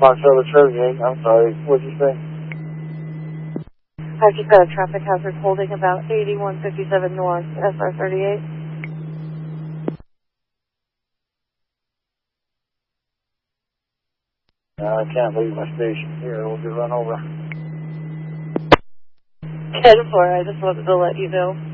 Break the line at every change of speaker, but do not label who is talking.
Foxtrot Treasure. I'm sorry, what'd you say?
I just got a traffic hazard holding about 8157 North, SR38.
I can't leave my station here. We'll get run over.
10-4, I just wanted to let you know.